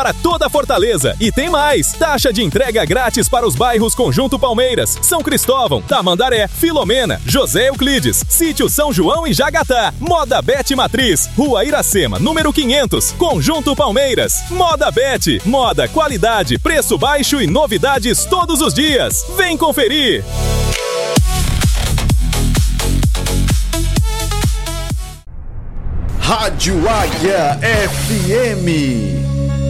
para toda a Fortaleza. E tem mais! Taxa de entrega grátis para os bairros Conjunto Palmeiras, São Cristóvão, Tamandaré, Filomena, José Euclides, Sítio São João e Jagatá. Moda Bet Matriz, Rua Iracema, número 500, Conjunto Palmeiras. Moda Bet, moda, qualidade, preço baixo e novidades todos os dias. Vem conferir! Rádio Águia FM.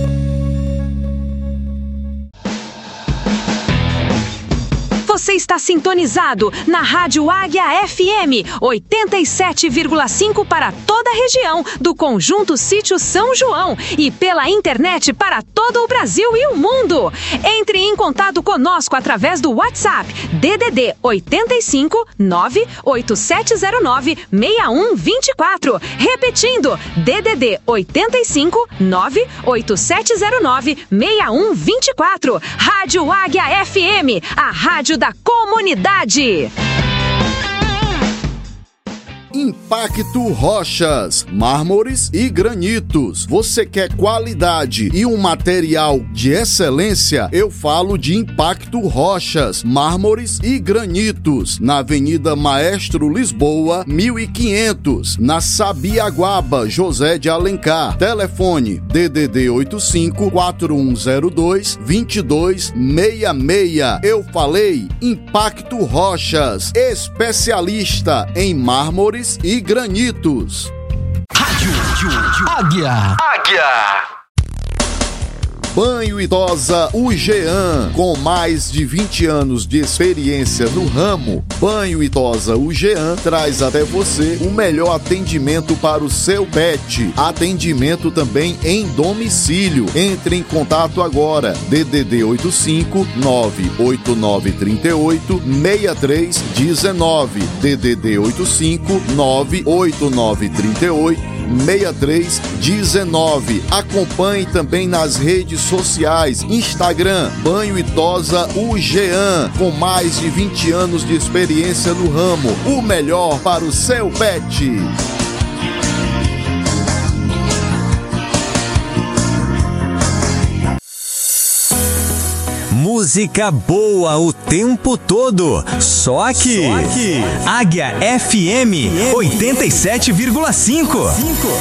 Você está sintonizado na Rádio Águia FM 87,5 para toda a região do Conjunto Sítio São João e pela internet para todo o Brasil e o mundo. Entre em contato conosco através do WhatsApp DDD 85 98709 6124. Repetindo, DDD 85 98709 6124. Rádio Águia FM, a rádio da comunidade. Impacto Rochas, mármores e granitos. Você quer qualidade e um material de excelência? Eu falo de Impacto Rochas, mármores e granitos, na Avenida Maestro Lisboa, 1500, na Sabiaguaba, José de Alencar. Telefone DDD 85-4102-2266. Eu falei Impacto Rochas, especialista em mármores e granitos. Rádio Águia. Banho Idosa UGEAN, com mais de 20 anos de experiência no ramo, Banho Idosa UGEAN traz até você o melhor atendimento para o seu pet. Atendimento também em domicílio. Entre em contato agora. DDD 85 98938 6319. DDD 85 98938 6319. Acompanhe também nas redes sociais, Instagram, Banho Idosa UGEAN, com mais de 20 anos de experiência no ramo. O melhor para o seu pet. Música boa o tempo todo. Só aqui. Águia FM 87,5.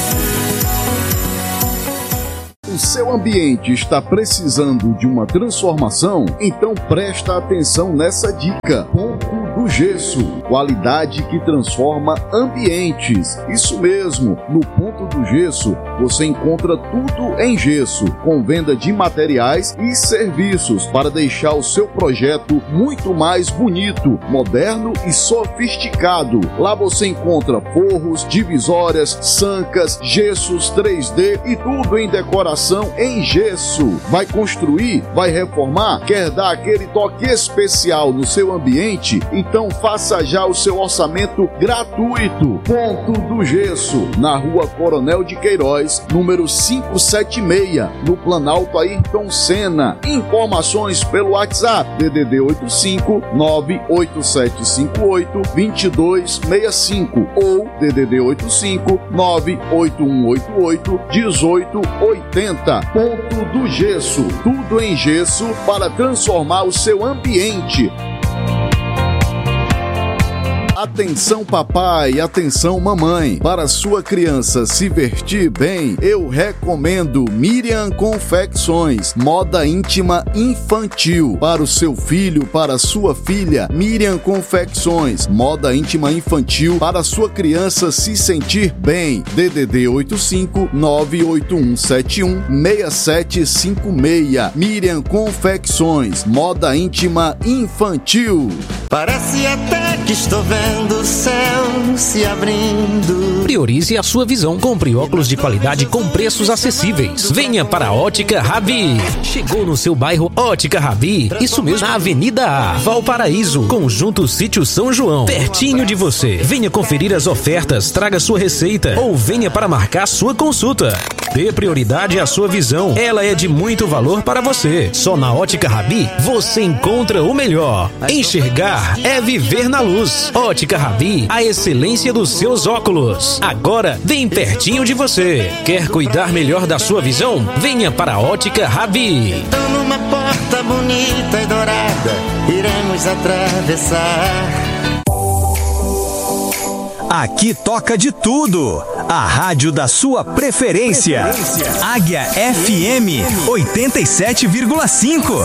O seu ambiente está precisando de uma transformação? Então presta atenção nessa dica. Ponto do Gesso, qualidade que transforma ambientes. Isso mesmo, no Ponto do Gesso você encontra tudo em gesso, com venda de materiais e serviços para deixar o seu projeto muito mais bonito, moderno e sofisticado. Lá você encontra forros, divisórias, sancas, gessos 3D e tudo em decoração em gesso. Vai construir? Vai reformar? Quer dar aquele toque especial no seu ambiente? Então faça já o seu orçamento gratuito. Ponto do Gesso, na Rua Coronel de Queiroz, número 576, no Planalto Ayrton Senna. Informações pelo WhatsApp DDD 85 98758 2265 ou DDD 85 98188 1880. Ponto do Gesso, tudo em gesso para transformar o seu ambiente. Atenção papai, atenção mamãe, para sua criança se vestir bem, eu recomendo Miriam Confecções, moda íntima infantil. Para o seu filho, para a sua filha, Miriam Confecções, moda íntima infantil para a sua criança se sentir bem. DDD 85 98171 6756. Miriam Confecções, moda íntima infantil. Parece até que estou vendo o céu se abrindo. Priorize a sua visão. Compre óculos de qualidade com preços acessíveis. Venha para a Ótica Rabi. Chegou no seu bairro Ótica Rabi. Isso mesmo, na Avenida A, Valparaíso, Conjunto Sítio São João. Pertinho de você. Venha conferir as ofertas, traga sua receita ou venha para marcar sua consulta. Dê prioridade à sua visão. Ela é de muito valor para você. Só na Ótica Rabi você encontra o melhor. Enxergar é viver na luz. Ótica Ótica Rabi, a excelência dos seus óculos. Agora, bem pertinho de você. Quer cuidar melhor da sua visão? Venha para a Ótica Rabi. Então numa porta bonita e dourada, iremos atravessar. Aqui toca de tudo. A rádio da sua preferência. Águia FM 87,5.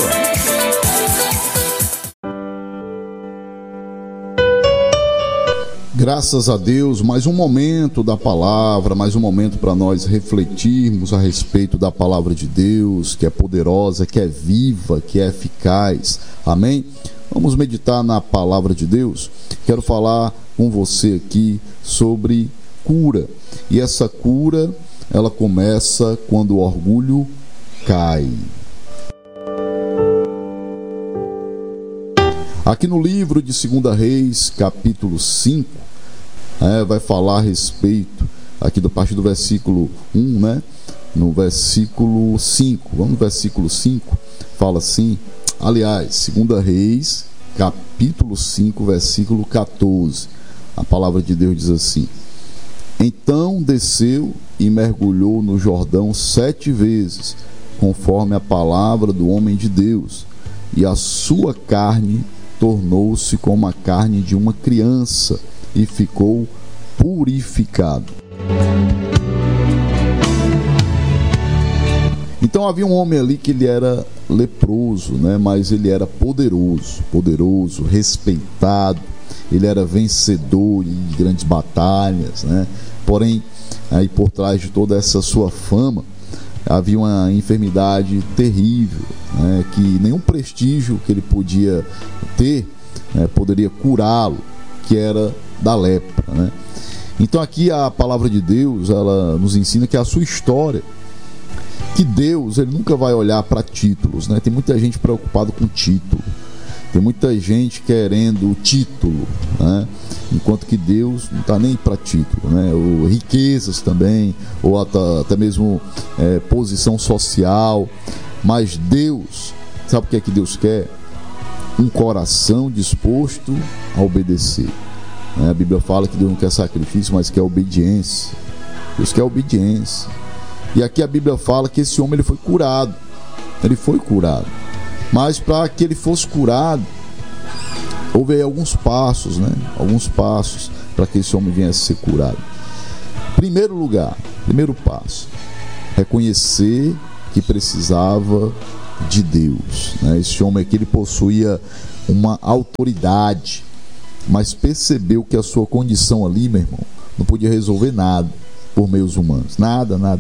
Graças a Deus, mais um momento da palavra, mais um momento para nós refletirmos a respeito da palavra de Deus, que é poderosa, que é viva, que é eficaz. Amém? Vamos meditar na palavra de Deus. Quero falar com você aqui sobre cura. E essa cura, ela começa quando o orgulho cai. Aqui no livro de 2 Reis, capítulo 5, vai falar a respeito, aqui da parte do versículo 1, né? No versículo 5, vamos no versículo 5, fala assim, aliás, 2 Reis, capítulo 5, versículo 14, a palavra de Deus diz assim: então desceu e mergulhou no Jordão 7 vezes, conforme a palavra do homem de Deus, e a sua carne tornou-se como a carne de uma criança, e ficou purificado. Então havia um homem ali que ele era leproso, né? Mas ele era poderoso, respeitado, ele era vencedor de grandes batalhas, né? Porém, aí por trás de toda essa sua fama, havia uma enfermidade terrível, né? Que nenhum prestígio que ele podia ter, né, poderia curá-lo, que era da lepra, né? Então aqui a palavra de Deus, ela nos ensina que a sua história, que Deus, ele nunca vai olhar para títulos, né? Tem muita gente preocupada com título, tem muita gente querendo título, né? Enquanto que Deus não está nem para título, né? Ou riquezas também, ou até mesmo posição social. Mas Deus, sabe o que é que Deus quer? Um coração disposto a obedecer. A Bíblia fala que Deus não quer sacrifício, mas quer obediência. Deus quer obediência. E aqui a Bíblia fala que esse homem ele foi curado. Ele foi curado. Mas para que ele fosse curado, houve aí alguns passos, né? Alguns passos para que esse homem viesse a ser curado. Primeiro lugar, primeiro passo, reconhecer que precisava de Deus, né? Esse homem aqui, ele possuía uma autoridade, mas percebeu que a sua condição ali, meu irmão, não podia resolver nada por meios humanos, nada, né?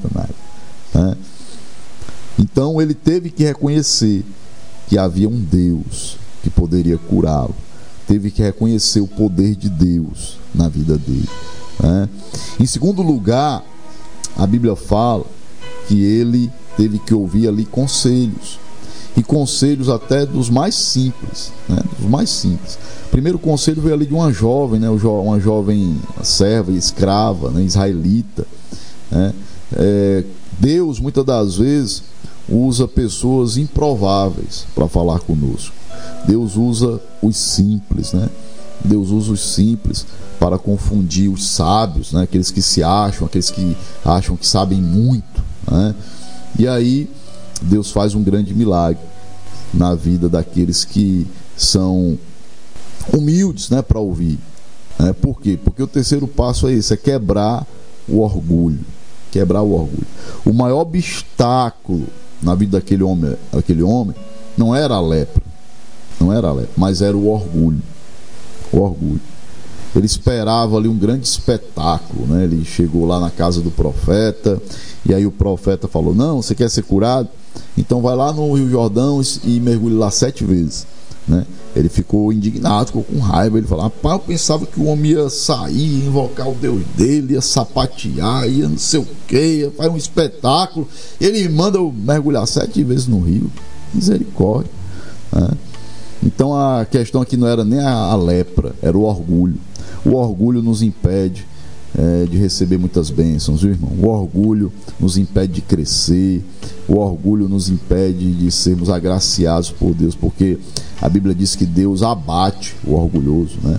Então ele teve que reconhecer que havia um Deus que poderia curá-lo, teve que reconhecer o poder de Deus na vida dele, né? Em segundo lugar, a Bíblia fala que ele teve que ouvir ali conselhos, e conselhos até dos mais simples, né? Dos mais simples. O primeiro conselho veio ali de uma jovem, né? Uma jovem serva e escrava, né? Israelita, né? Deus muitas das vezes usa pessoas improváveis para falar conosco. Deus usa os simples, né? Deus usa os simples para confundir os sábios, né? Aqueles que acham que sabem muito, né? E aí Deus faz um grande milagre na vida daqueles que são humildes, né, para ouvir, né? Por quê? Porque o terceiro passo é esse, é quebrar o orgulho. Quebrar o orgulho. O maior obstáculo na vida daquele homem não era a lepra, mas era o orgulho. O orgulho. Ele esperava ali um grande espetáculo, né? Ele chegou lá na casa do profeta, e aí o profeta falou: não, você quer ser curado? Então vai lá no Rio Jordão e mergulhe lá 7 vezes, né? Ele ficou indignado, ficou com raiva. Ele falou: rapaz, eu pensava que o homem ia sair, invocar o Deus dele, ia sapatear, ia não sei o que, ia fazer um espetáculo. Ele manda eu mergulhar 7 vezes no rio. Misericórdia, né? Então a questão aqui não era nem a lepra, era o orgulho. O orgulho nos impede de receber muitas bênçãos, viu, irmão? O orgulho nos impede de crescer, o orgulho nos impede de sermos agraciados por Deus, porque a Bíblia diz que Deus abate o orgulhoso, né?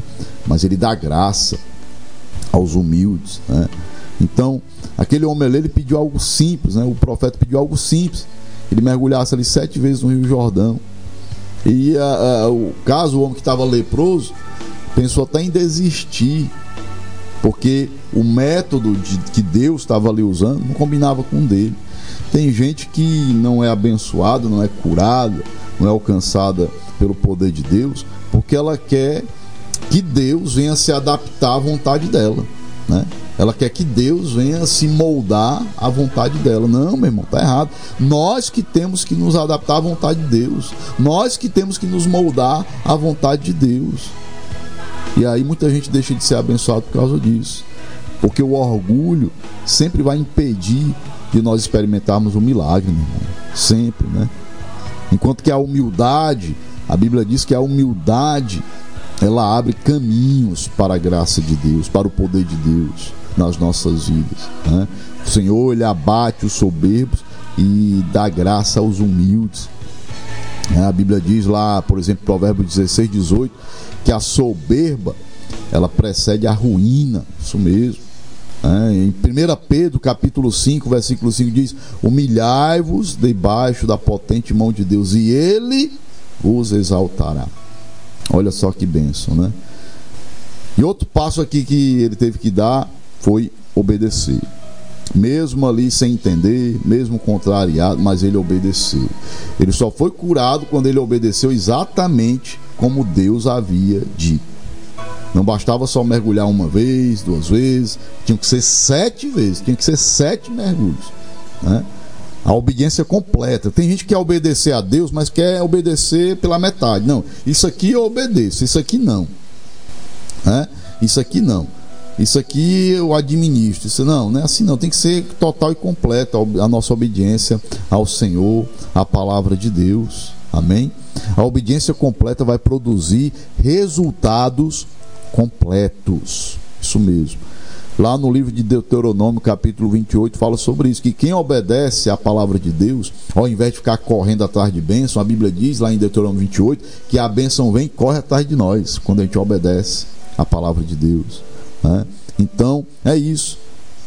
mas ele dá graça aos humildes, né? Então, aquele homem ali, ele pediu algo simples, né? O profeta pediu algo simples, ele mergulhasse ali 7 vezes no Rio Jordão. E o caso, o homem que estava leproso pensou até em desistir, porque o método que Deus estava ali usando não combinava com o dele. Tem gente que não é abençoada, não é curada, não é alcançada pelo poder de Deus, porque ela quer que Deus venha se adaptar à vontade dela, né? Ela quer que Deus venha se moldar à vontade dela. Não, meu irmão, tá errado. Nós que temos que nos adaptar à vontade de Deus. Nós que temos que nos moldar à vontade de Deus. E aí muita gente deixa de ser abençoado por causa disso. Porque o orgulho sempre vai impedir de nós experimentarmos o milagre, meu irmão. Sempre, né? Enquanto que a humildade, a Bíblia diz que a humildade, ela abre caminhos para a graça de Deus, para o poder de Deus nas nossas vidas, né? O Senhor, ele abate os soberbos e dá graça aos humildes. A Bíblia diz lá, por exemplo, Provérbios 16, 18, que a soberba, ela precede a ruína. Isso mesmo. Em 1 Pedro capítulo 5, versículo 5 diz: humilhai-vos debaixo da potente mão de Deus e Ele os exaltará. Olha só que bênção, né? E outro passo aqui que ele teve que dar foi obedecer. Mesmo ali sem entender, mesmo contrariado, mas ele obedeceu. Ele só foi curado quando ele obedeceu exatamente como Deus havia dito. Não bastava só mergulhar uma vez, 2 vezes, tinha que ser 7 vezes, tinha que ser 7 mergulhos, né? A obediência completa. Tem gente que quer obedecer a Deus, mas quer obedecer pela metade. Não, isso aqui eu obedeço, isso aqui não, né? Isso aqui não, isso aqui eu administro. Isso não é assim não. Tem que ser total e completa a nossa obediência ao Senhor, à palavra de Deus. Amém? A obediência completa vai produzir resultados completos. Isso mesmo. Lá no livro de Deuteronômio, capítulo 28, fala sobre isso, que quem obedece à palavra de Deus, ao invés de ficar correndo atrás de bênção, a Bíblia diz lá em Deuteronômio 28, que a bênção vem e corre atrás de nós, quando a gente obedece à palavra de Deus, né? Então, é isso.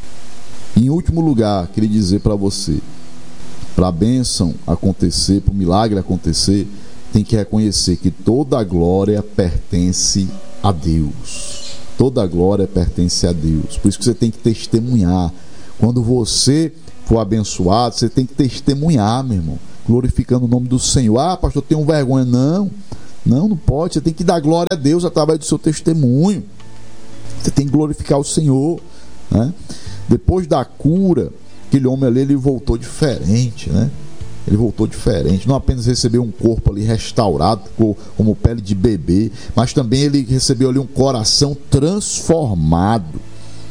Em último lugar, queria dizer para você, para a bênção acontecer, para o milagre acontecer, tem que reconhecer que toda a glória pertence a Deus. Toda a glória pertence a Deus. Por isso que você tem que testemunhar. Quando você for abençoado, você tem que testemunhar, meu irmão, glorificando o nome do Senhor. Ah, pastor, eu tenho vergonha. Não pode. Você tem que dar glória a Deus através do seu testemunho. Você tem que glorificar o Senhor, né? Depois da cura, aquele homem ali, ele voltou diferente, né? Ele voltou diferente, não apenas recebeu um corpo ali restaurado, como pele de bebê, mas também ele recebeu ali um coração transformado.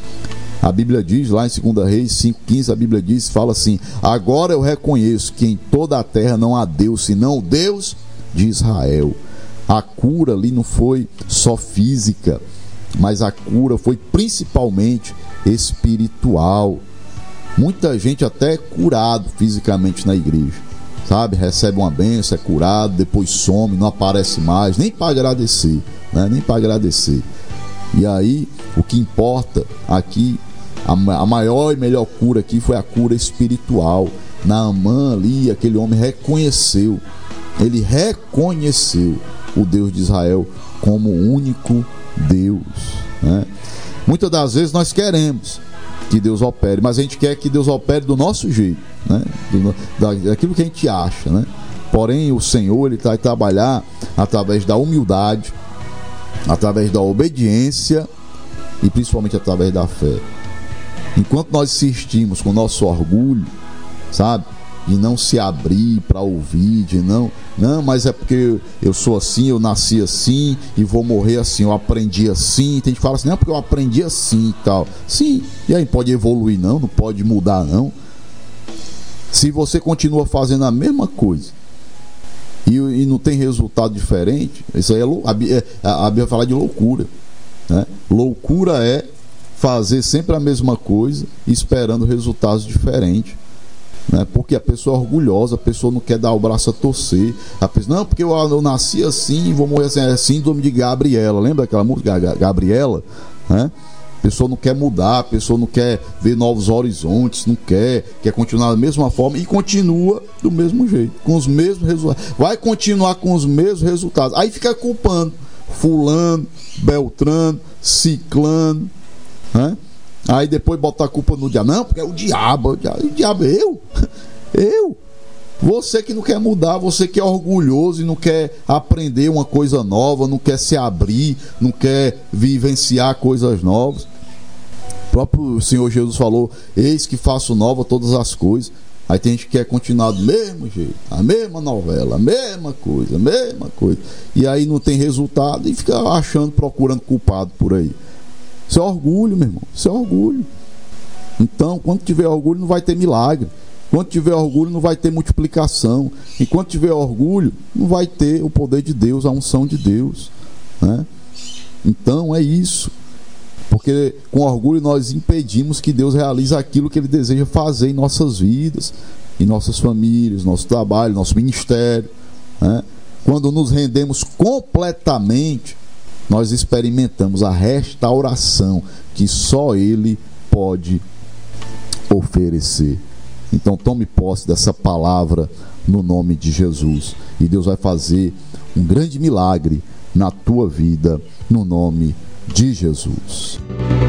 A Bíblia diz lá em 2 Reis 5,15, a Bíblia diz, fala assim: agora eu reconheço que em toda a terra não há Deus senão o Deus de Israel. A cura ali não foi só física, mas a cura foi principalmente espiritual. Muita gente até é curado fisicamente na igreja, sabe? Recebe uma bênção, é curado, depois some, não aparece mais, nem para agradecer, né? Nem para agradecer. E aí, o que importa aqui, a maior e melhor cura aqui foi a cura espiritual. Naamã ali, aquele homem reconheceu, ele reconheceu o Deus de Israel como o único Deus, né? Muitas das vezes nós queremos que Deus opere, mas a gente quer que Deus opere do nosso jeito, né? Daquilo que a gente acha, né? Porém, o Senhor, ele vai trabalhar através da humildade, através da obediência e principalmente através da fé. Enquanto nós insistimos com o nosso orgulho, sabe, de não se abrir para ouvir, de não, mas é porque eu sou assim, eu nasci assim e vou morrer assim, eu aprendi assim. Tem gente que fala assim: não, porque eu aprendi assim e tal. Sim, e aí pode evoluir, não pode mudar, não. Se você continua fazendo a mesma coisa e não tem resultado diferente, isso aí a Bíblia fala de loucura, né? Loucura é fazer sempre a mesma coisa esperando resultados diferentes. né? Porque a pessoa é orgulhosa, a pessoa não quer dar o braço a torcer, a pessoa, não, porque eu nasci assim, vou morrer assim, é síndrome de Gabriela. Lembra daquela música, Gabriela, né? A pessoa não quer mudar, a pessoa não quer ver novos horizontes, não quer continuar da mesma forma e continua do mesmo jeito, com os mesmos resultados. Vai continuar com os mesmos resultados. Aí fica culpando fulano, beltrano, ciclano, né? Aí depois bota a culpa no diabo. Não, porque é o diabo eu. Você que não quer mudar, você que é orgulhoso e não quer aprender uma coisa nova, não quer se abrir, não quer vivenciar coisas novas. O próprio Senhor Jesus falou: eis que faço nova todas as coisas. Aí tem gente que quer continuar do mesmo jeito, a mesma novela, a mesma coisa. E aí não tem resultado e fica achando, procurando culpado por aí. Isso é orgulho, meu irmão, isso é orgulho. Então, quando tiver orgulho, não vai ter milagre. Quando tiver orgulho, não vai ter multiplicação. Enquanto tiver orgulho, não vai ter o poder de Deus, a unção de Deus, né? Então é isso. Porque com orgulho nós impedimos que Deus realize aquilo que Ele deseja fazer em nossas vidas, em nossas famílias, nosso trabalho, nosso ministério, né? Quando nos rendemos completamente, nós experimentamos a restauração que só Ele pode oferecer. Então tome posse dessa palavra no nome de Jesus, e Deus vai fazer um grande milagre na tua vida no nome de Jesus.